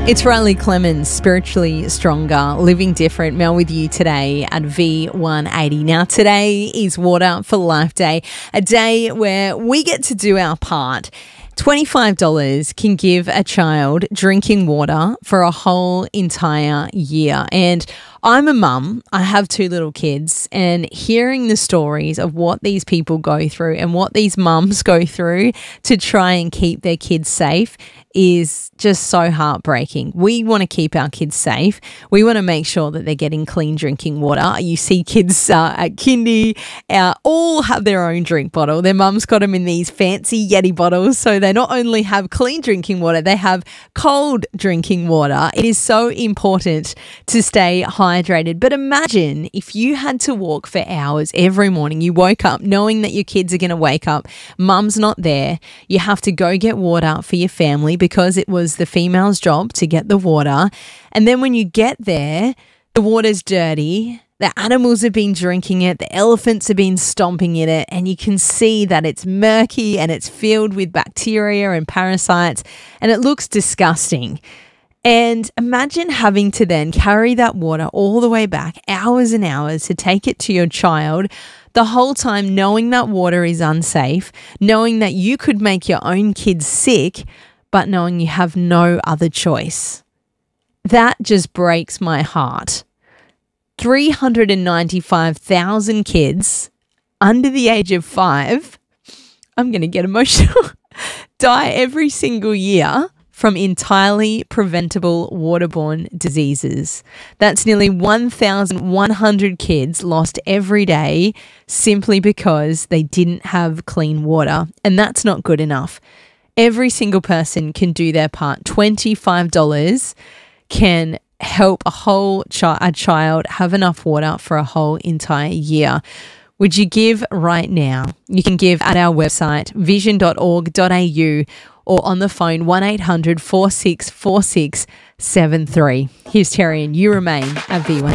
It's Riley Clemens, Spiritually Stronger, Living Different. Mel with you today at V180. Now, today is Water for Life Day, a day where we get to do our part. $25 can give a child drinking water for a whole entire year. And I'm a mum. I have 2 little kids, and hearing the stories of what these people go through and what these mums go through to try and keep their kids safe is just so heartbreaking. We want to keep our kids safe. We want to make sure that they're getting clean drinking water. You see kids at kindy all have their own drink bottle. Their mum's got them in these fancy Yeti bottles, so they not only have clean drinking water, they have cold drinking water. It is so important to stay hydrated. But imagine if you had to walk for hours every morning. You woke up knowing that your kids are going to wake up. Mum's not there. You have to go get water for your family because it was the female's job to get the water. And then when you get there, the water's dirty. The animals have been drinking it. The elephants have been stomping in it. And you can see that it's murky and it's filled with bacteria and parasites. And it looks disgusting. And imagine having to then carry that water all the way back, hours and hours, to take it to your child, the whole time knowing that water is unsafe, knowing that you could make your own kids sick, but knowing you have no other choice. That just breaks my heart. 395,000 kids under the age of 5, I'm going to get emotional, die every single year from entirely preventable waterborne diseases. That's nearly 1,100 kids lost every day simply because they didn't have clean water. And that's not good enough. Every single person can do their part. $25 can help a child have enough water for a whole entire year. Would you give right now? You can give at our website, vision.org.au, or on the phone 1800 464673. Here's Terry and you remain at V1.